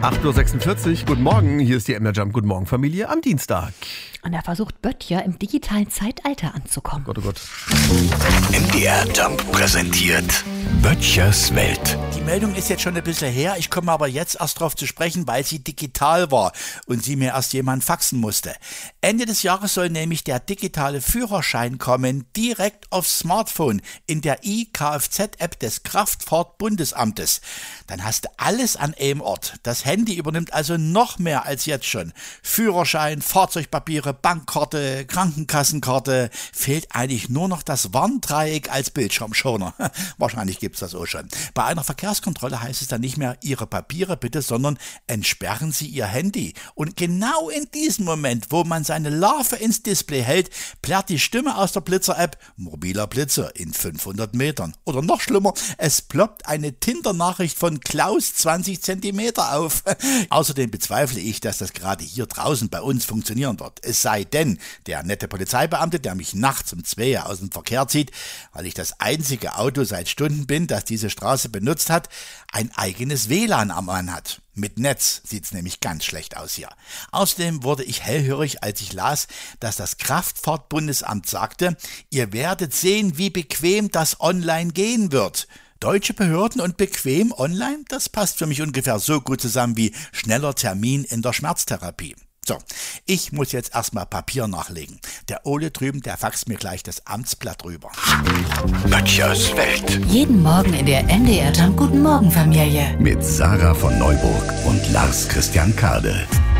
8:46 Uhr, guten Morgen, hier ist die MDR Jump, guten Morgen Familie am Dienstag. Und er versucht Böttcher im digitalen Zeitalter anzukommen. Gott, oh Gott. MDR Jump präsentiert Böttchers Welt. Die Meldung ist jetzt schon ein bisschen her, ich komme aber jetzt erst drauf zu sprechen, weil sie digital war und sie mir erst jemand faxen musste. Ende des Jahres soll nämlich der digitale Führerschein kommen, direkt aufs Smartphone in der iKFZ-App des Kraftfahrtbundesamtes. Dann hast du alles an einem Ort. Das Handy übernimmt also noch mehr als jetzt schon. Führerschein, Fahrzeugpapiere, Bankkarte, Krankenkassenkarte. Fehlt eigentlich nur noch das Warndreieck als Bildschirmschoner. Wahrscheinlich gibt's das auch schon. Bei einer Verkehrskontrolle heißt es dann nicht mehr Ihre Papiere bitte, sondern entsperren Sie Ihr Handy. Und genau in diesem Moment, wo man seine Larve ins Display hält, plärrt die Stimme aus der Blitzer-App: mobiler Blitzer in 500 Metern. Oder noch schlimmer, es ploppt eine Tinder-Nachricht von Klaus 20 Zentimeter auf. Außerdem bezweifle ich, dass das gerade hier draußen bei uns funktionieren wird. Es sei denn, der nette Polizeibeamte, der mich nachts um 2 aus dem Verkehr zieht, weil ich das einzige Auto seit Stunden bin, das diese Straße benutzt hat, ein eigenes WLAN am Mann hat. Mit Netz sieht's nämlich ganz schlecht aus hier. Außerdem wurde ich hellhörig, als ich las, dass das Kraftfahrtbundesamt sagte, ihr werdet sehen, wie bequem das online gehen wird. Deutsche Behörden und bequem online, das passt für mich ungefähr so gut zusammen wie schneller Termin in der Schmerztherapie. So, ich muss jetzt erstmal Papier nachlegen. Der Ole drüben, der faxt mir gleich das Amtsblatt rüber. Böttchers Welt. Jeden Morgen in der MDR Jump Guten Morgen Familie. Mit Sarah von Neuburg und Lars Christian Kade.